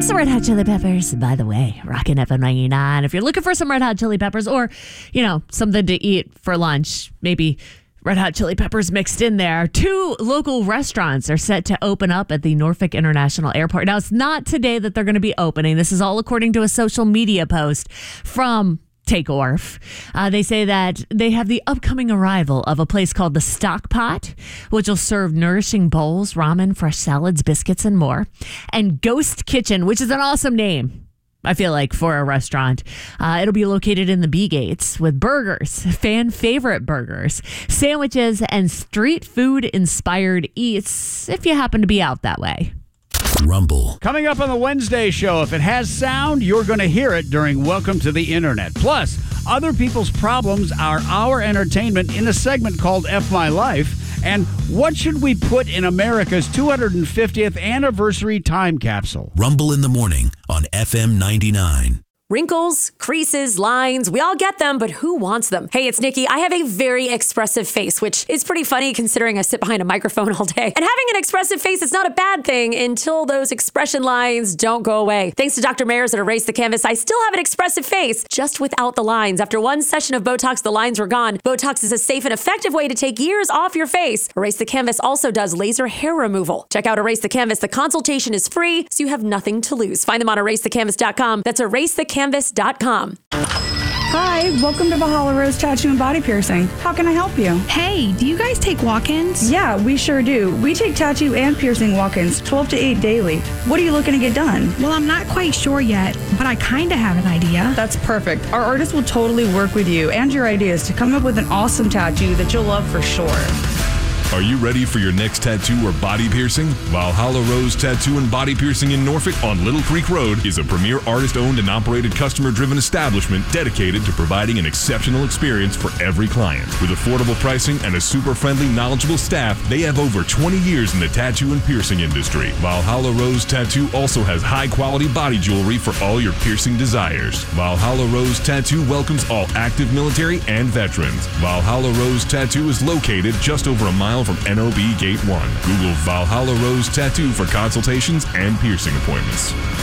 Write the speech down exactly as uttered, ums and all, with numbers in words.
likes the Red Hot Chili Peppers, by the way, rockin' F M ninety-nine. If you're looking for some Red Hot Chili Peppers or, you know, something to eat for lunch, maybe Red Hot Chili Peppers mixed in there. Two local restaurants are set to open up at the Norfolk International Airport. Now, it's not today that they're going to be opening. This is all according to a social media post from Take Orf. Uh, they say that they have the upcoming arrival of a place called the Stock Pot, which will serve nourishing bowls, ramen, fresh salads, biscuits, and more. And Ghost Kitchen, which is an awesome name, I feel like, for a restaurant. Uh, it'll be located in the B Gates with burgers, fan favorite burgers, sandwiches, and street food inspired eats if you happen to be out that way. Rumble. Coming up on the Wednesday show, if it has sound, you're going to hear it during Welcome to the Internet. Plus, other people's problems are our entertainment in a segment called F My Life. And what should we put in America's two hundred fiftieth anniversary time capsule? Rumble in the morning on F M ninety-nine. Wrinkles, creases, lines, we all get them, but who wants them? Hey, it's Nikki. I have a very expressive face, which is pretty funny considering I sit behind a microphone all day. And having an expressive face is not a bad thing until those expression lines don't go away. Thanks to Doctor Mayers at Erase the Canvas, I still have an expressive face, just without the lines. After one session of Botox, the lines were gone. Botox is a safe and effective way to take years off your face. Erase the Canvas also does laser hair removal. Check out Erase the Canvas. The consultation is free, so you have nothing to lose. Find them on erase the canvas dot com. That's erase the canvas dot com. Hi, welcome to Valhalla Rose Tattoo and Body Piercing. How can I help you? Hey, do you guys take walk-ins? Yeah, we sure do. We take tattoo and piercing walk-ins, twelve to eight daily. What are you looking to get done? Well, I'm not quite sure yet, but I kind of have an idea. That's perfect. Our artists will totally work with you and your ideas to come up with an awesome tattoo that you'll love for sure. Are you ready for your next tattoo or body piercing? Valhalla Rose Tattoo and Body Piercing in Norfolk on Little Creek Road is a premier artist-owned and operated customer-driven establishment dedicated to providing an exceptional experience for every client. With affordable pricing and a super-friendly, knowledgeable staff, they have over twenty years in the tattoo and piercing industry. Valhalla Rose Tattoo also has high-quality body jewelry for all your piercing desires. Valhalla Rose Tattoo welcomes all active military and veterans. Valhalla Rose Tattoo is located just over a mile from N O B Gate one. Google Valhalla Rose Tattoo for consultations and piercing appointments.